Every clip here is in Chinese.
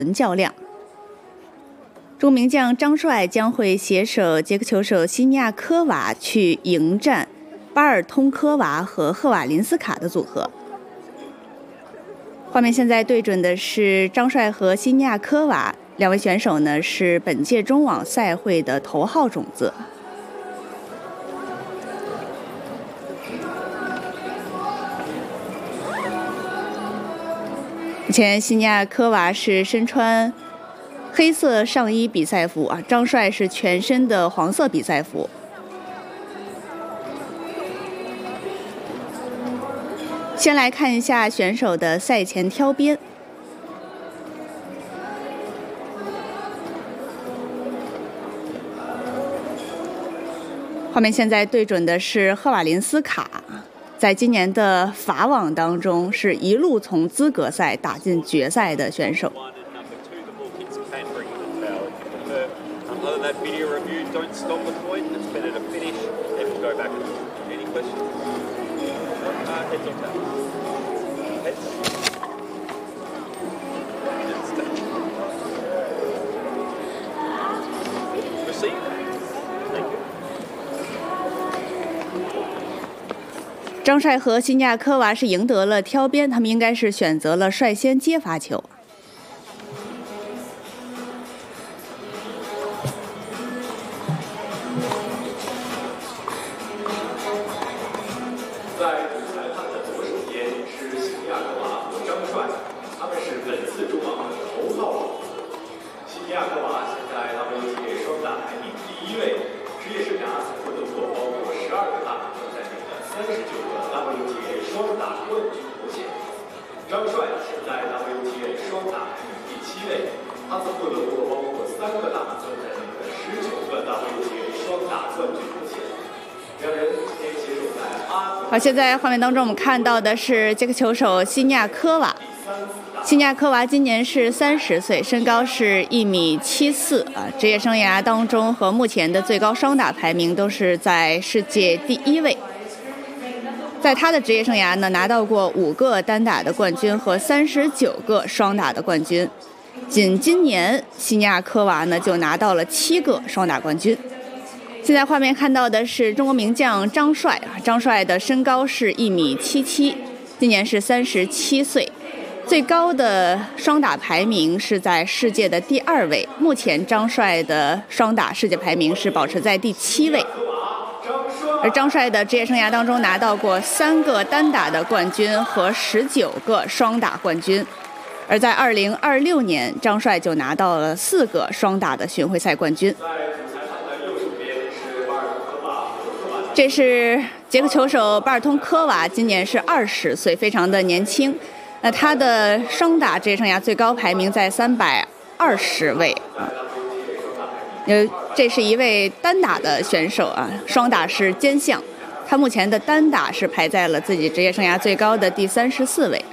较量。中名将张帅将会携手捷克球手西尼亚科娃去迎战巴尔通科娃和赫瓦林斯卡的组合。画面现在对准的是张帅和西尼亚科娃，两位选手呢是本届中网赛会的头号种子。目前西尼亚科娃是身穿黑色上衣比赛服啊，张帅是全身的黄色比赛服。先来看一下选手的赛前挑边。画面现在对准的是赫瓦林斯卡，在今年的法网当中是一路从资格赛打进决赛的选手。张帅和西尼亚科娃是赢得了挑边，他们应该是选择了率先接发球。 在主裁判的左手边是西尼亚科娃和张帅，他们是本次中网的头号种子。西尼亚科娃现在 WTA 双打排名第1位，职业生涯曾获得过包括12个大满贯赛内的39个 WTA 双打冠军头衔。张帅现在 WTA 双打排名第7位，他曾获得过包括3个大满贯赛内的19个 WTA 双打冠军头衔。两人今天携手在好，现在画面当中我们看到的是捷克球手西尼亚科娃。西尼亚科娃今年是30岁，身高是1.74米啊，职业生涯当中和目前的最高双打排名都是在世界第1位。在他的职业生涯呢，拿到过5个单打的冠军和39个双打的冠军。仅今年西尼亚科娃呢就拿到了7个双打冠军。现在画面看到的是中国名将张帅，张帅的身高是1.77米，今年是37岁，最高的双打排名是在世界的第2位。目前张帅的双打世界排名是保持在第7位，而张帅的职业生涯当中拿到过3个单打的冠军和19个双打冠军，而在2026年，张帅就拿到了4个双打的巡回赛冠军。这是捷克球手巴尔通科娃，今年是20岁，非常的年轻。那他的双打职业生涯最高排名在320位。这是一位单打的选手啊，双打是兼项，他目前的单打是排在了自己职业生涯最高的第34位。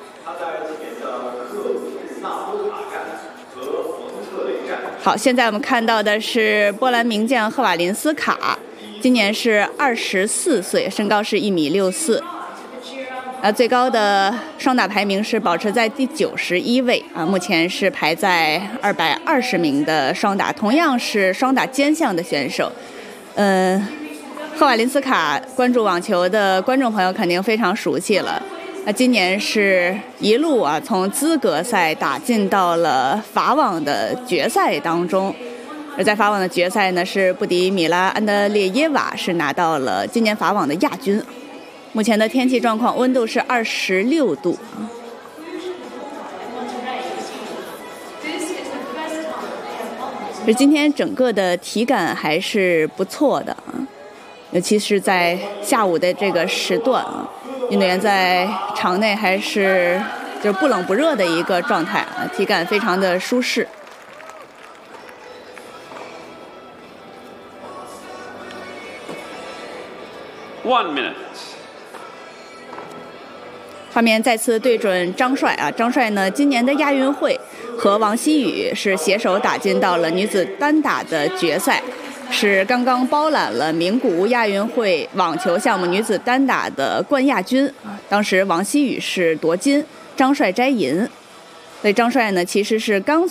好，现在我们看到的是波兰名将赫瓦林斯卡。今年是24岁，身高是1.64米，最高的双打排名是保持在第91位啊，目前是排在220名的双打，同样是双打兼项的选手。赫瓦林斯卡关注网球的观众朋友肯定非常熟悉了，今年是一路从资格赛打进到了法网的决赛当中。而在法网的决赛呢，是不敌米拉安德烈耶娃，是拿到了今年法网的亚军。目前的天气状况，温度是26度。而今天整个的体感还是不错的啊，尤其是在下午的这个时段啊，运动员在场内还是就是不冷不热的一个状态啊，体感非常的舒适。 1 minute。 画面再次对准张帅啊，张帅呢今年的亚运会和王希雨是携手打进到了女子单打的决赛，是刚刚包揽了名古屋亚运会网球项目女子单打的冠亚军。当时王希雨是夺金，张帅摘银。 所以张帅呢其实是刚